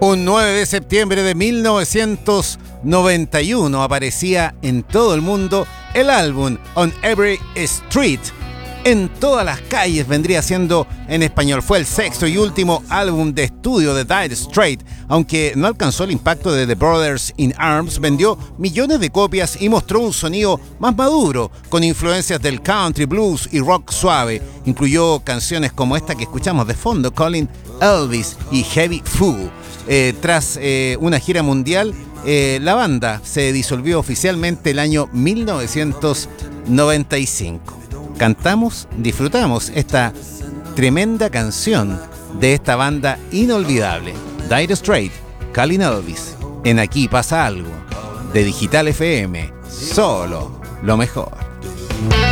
Un 9 de septiembre de 1991 aparecía en todo el mundo el álbum On Every Street. En todas las calles vendría siendo en español. Fue el sexto y último álbum de estudio de Dire Straits. Aunque no alcanzó el impacto de The Brothers in Arms, vendió millones de copias y mostró un sonido más maduro, con influencias del country, blues y rock suave. Incluyó canciones como esta que escuchamos de fondo, Calling Elvis y Heavy Fool. Tras una gira mundial, la banda se disolvió oficialmente el año 1995. Cantamos, disfrutamos esta tremenda canción de esta banda inolvidable, Dire Straits, Calling Elvis, en Aquí Pasa Algo, de Digital FM, solo lo mejor.